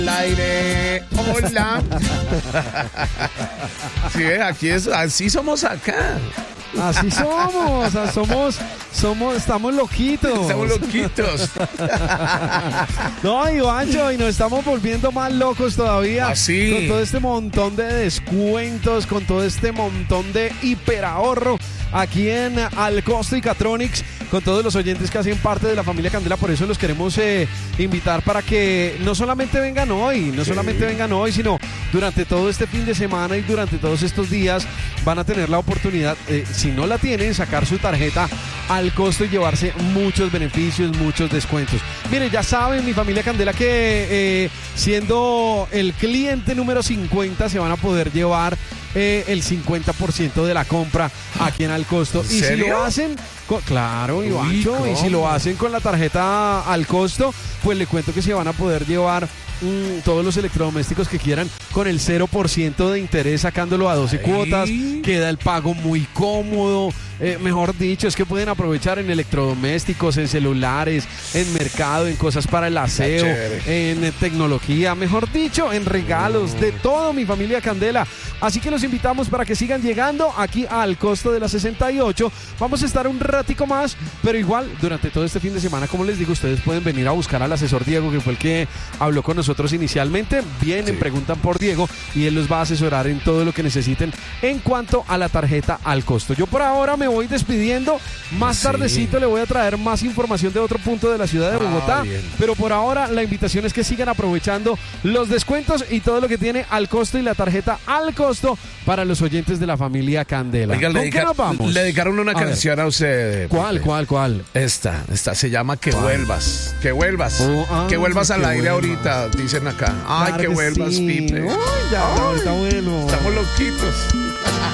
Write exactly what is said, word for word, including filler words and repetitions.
Al aire, hola. Sí, aquí es, así somos acá. Así somos, somos, somos, estamos loquitos. Estamos loquitos. No, Ivancho, y nos estamos volviendo más locos todavía. Así. Con todo este montón de descuentos, con todo este montón de hiperahorro aquí en Al Costo y Catronics, con todos los oyentes que hacen parte de la familia Candela. Por eso los queremos eh, invitar para que no solamente vengan hoy, no sí. solamente vengan hoy, sino durante todo este fin de semana y durante todos estos días van a tener la oportunidad, eh, si no la tienen, sacar su tarjeta Al Costo y llevarse muchos beneficios, muchos descuentos. Mire, ya saben, mi familia Candela, que eh, siendo el cliente número cincuenta se van a poder llevar Eh, el cincuenta por ciento de la compra aquí en Al Costo. ¿En y serio? si lo hacen, con, claro, Ivancho, y si lo hacen con la tarjeta Al Costo, pues le cuento que se van a poder llevar mmm, todos los electrodomésticos que quieran con el cero por ciento de interés, sacándolo a doce Ay. cuotas. Queda el pago muy cómodo. Eh, mejor dicho, es que pueden aprovechar en electrodomésticos, en celulares, en mercado, en cosas para el aseo, en eh, tecnología, mejor dicho, en regalos, de todo, mi familia Candela. Así que los invitamos para que sigan llegando aquí Al Costo de la sesenta y ocho. Vamos a estar un ratico más, pero igual durante todo este fin de semana, como les digo, ustedes pueden venir a buscar al asesor Diego, que fue el que habló con nosotros inicialmente. Vienen, sí. preguntan por Diego y él los va a asesorar en todo lo que necesiten en cuanto a la tarjeta Al Costo. Yo por ahora me voy despidiendo. Más sí. tardecito le voy a traer más información de otro punto de la ciudad de Bogotá. Ah, pero por ahora la invitación es que sigan aprovechando los descuentos y todo lo que tiene Al Costo y la tarjeta Al Costo para los oyentes de la familia Candela. Oiga, le, dedica, le dedicaron una a canción ver. a usted. ¿Cuál, Pepe. cuál, cuál? Esta, esta se llama Que ¿Cuál? vuelvas. Que vuelvas. Oh, ah, que vuelvas al aire vuelvas. ahorita, dicen acá. Ay, claro que vuelvas, sí. Pipe. Uy, ya, Ay, ahorita vuelvo. Estamos loquitos.